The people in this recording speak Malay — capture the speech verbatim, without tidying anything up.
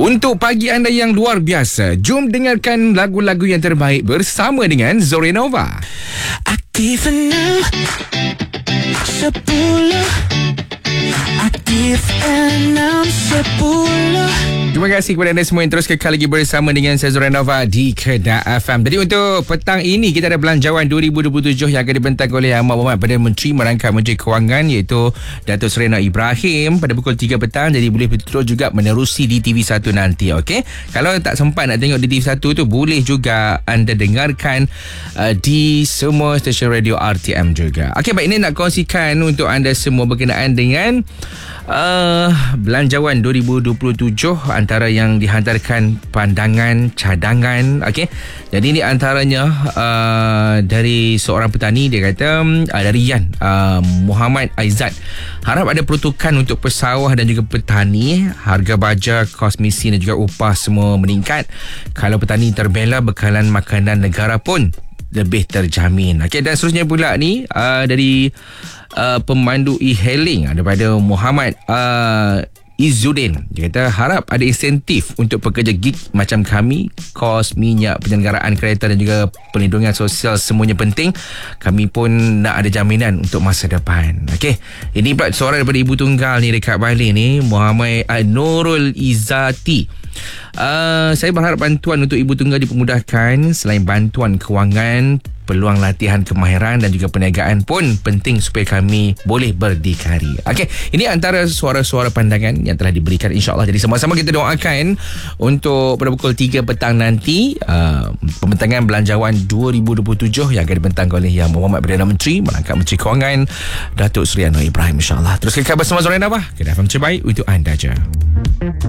Untuk pagi anda yang luar biasa, jom dengarkan lagu-lagu yang terbaik bersama dengan Zorenova. Aktif enam sepuluh, aktif enam sepuluh. Terima kasih kepada anda semua yang terus kekal lagi bersama dengan saya Zorenova di Kedah F M. Jadi untuk petang ini kita ada belanjawan dua ribu dua puluh tujuh yang akan dibentang oleh Amat Berhormat Perdana Menteri merangkap Menteri Kewangan iaitu Datuk Seri Anwar Ibrahim pada pukul tiga petang. Jadi boleh betul juga menerusi di T V satu nanti, okey? Kalau tak sempat nak tengok di T V satu tu, boleh juga anda dengarkan uh, di semua stesen radio R T M juga. Okey, baik, ini nak kongsikan untuk anda semua berkenaan dengan Uh, belanjawan dua ribu dua puluh tujuh antara yang dihantarkan pandangan cadangan. Okey, jadi ini antaranya uh, dari seorang petani. Dia kata uh, dari Yan uh, Muhammad Aizat, harap ada peruntukan untuk pesawah dan juga petani. Harga baja, kos misi dan juga upah semua meningkat. Kalau petani terbela, bekalan makanan negara pun lebih terjamin. Okey, dan seterusnya pula ni uh, dari Uh, pemandu e-hailing daripada Muhammad uh, Izzuddin. Dia kata harap ada insentif untuk pekerja gig macam kami. Kos minyak, penyelenggaraan kereta dan juga perlindungan sosial semuanya penting. Kami pun nak ada jaminan untuk masa depan. Okey, ini pula suara daripada ibu tunggal ni dekat Bali ni, Muhammad uh, Nurul Izzati. Uh, saya berharap bantuan untuk ibu tunggal dipermudahkan. Selain bantuan kewangan, peluang latihan kemahiran dan juga perniagaan pun penting supaya kami boleh berdikari. Okey, ini antara suara-suara pandangan yang telah diberikan, insya-Allah. Jadi sama-sama kita doakan untuk pada pukul tiga petang nanti uh, pembentangan belanjawan dua ribu dua puluh tujuh yang akan dibentang oleh Yang Berhormat Perdana Menteri merangkap Menteri Kewangan Datuk Seri Anwar Ibrahim, insya-Allah. Terus kekal bersama Zorenova, Kedah F M terbaik untuk anda je.